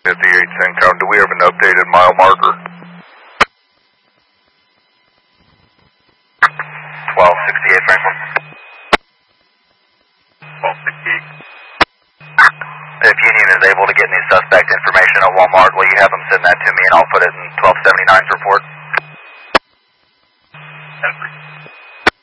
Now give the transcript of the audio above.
CENTCOM, do we have an updated mile marker? 1268 Franklin. 1268. If Union is able to get any suspect information at Walmart, will you have them send that to me and I'll put it in 1279's report? 10-3.